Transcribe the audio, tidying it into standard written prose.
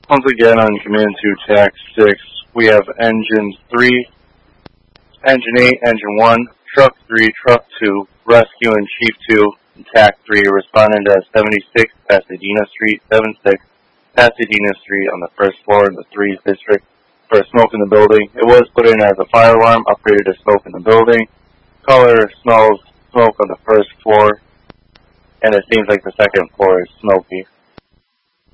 Once again on Command 2 TAC 6, we have Engine 3, Engine 8, Engine 1, Truck 3, Truck 2, Rescue and Chief 2, and TAC 3 responding to 76 Pasadena Street, 76 Pasadena Street on the first floor in the 3's district for smoke in the building. It was put in as a fire alarm, upgraded to smoke in the building. Caller smells smoke on the first floor, and it seems like the second floor is smoky.